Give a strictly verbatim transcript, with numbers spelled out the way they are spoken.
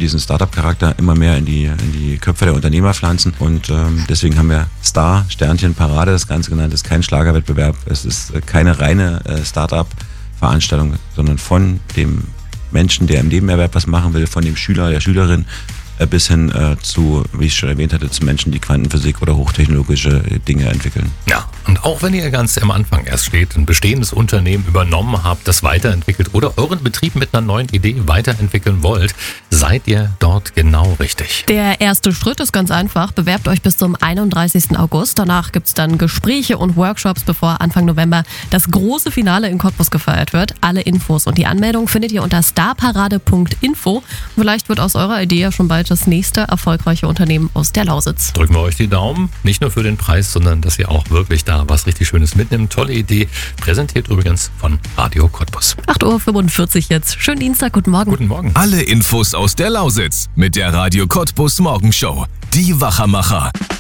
diesen Startup-Charakter immer mehr in die, in die Köpfe der Unternehmer pflanzen. Und ähm, deswegen haben wir Star, Sternchen, Parade, das Ganze genannt. Es ist kein Schlagerwettbewerb, es ist äh, keine reine äh, Startup-Veranstaltung, sondern von dem Menschen, der im Nebenerwerb was machen will, von dem Schüler, der Schülerin, bis hin äh, zu, wie ich schon erwähnt hatte, zu Menschen, die Quantenphysik oder hochtechnologische Dinge entwickeln. Ja, und auch wenn ihr ganz am Anfang erst steht, ein bestehendes Unternehmen übernommen habt, das weiterentwickelt oder euren Betrieb mit einer neuen Idee weiterentwickeln wollt, seid ihr dort genau richtig. Der erste Schritt ist ganz einfach. Bewerbt euch bis zum einunddreißigsten August. Danach gibt es dann Gespräche und Workshops, bevor Anfang November das große Finale in Cottbus gefeiert wird. Alle Infos und die Anmeldung findet ihr unter starparade punkt info. Vielleicht wird aus eurer Idee ja schon bald das nächste erfolgreiche Unternehmen aus der Lausitz. Drücken wir euch die Daumen, nicht nur für den Preis, sondern dass ihr auch wirklich da was richtig Schönes mitnimmt. Tolle Idee, präsentiert übrigens von Radio Cottbus. acht Uhr fünfundvierzig jetzt. Schönen Dienstag, guten Morgen. Guten Morgen. Alle Infos aus der Lausitz mit der Radio Cottbus Morgenshow. Die Wachermacher.